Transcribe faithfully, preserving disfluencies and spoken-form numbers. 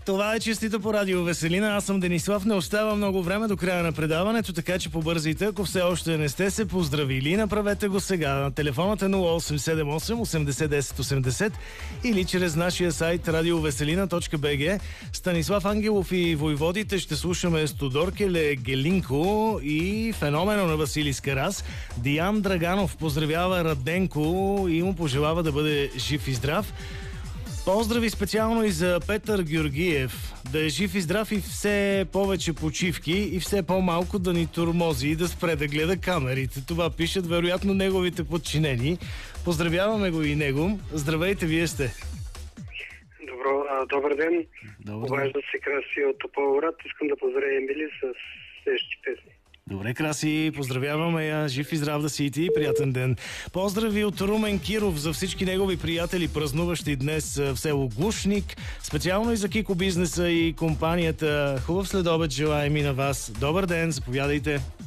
Това е честито по радио Веселина. Аз съм Денислав. Не остава много време до края на предаването, така че побързайте. Ако все още не сте се поздравили, направете го сега. Телефонът е нула осем седем осем осемдесет десет осемдесет или чрез нашия сайт радиовеселина точка би джи. Станислав Ангелов и войводите ще слушаме Стодоркеле Гелинко и феномена на Василий Скарас. Диан Драганов поздравява Раденко и му пожелава да бъде жив и здрав. Поздрави специално и за Петър Георгиев. Да е жив и здрав и все повече почивки и все по-малко да ни тормози и да спре да гледа камерите. Това пишат вероятно неговите подчинени. Поздравяваме го и него. Здравейте, вие сте. Добро, а, добър ден. Добър ден. се Краси от Тополград. Искам да поздравя Емили с следващи песни. Добре, Краси, поздравяваме я. Жив и здрав да си и ти. Приятен ден. Поздрави от Румен Киров за всички негови приятели, празнуващи днес в село Глушник. Специално и за Кико бизнеса и компанията. Хубав следобед желаем и на вас. Добър ден, заповядайте.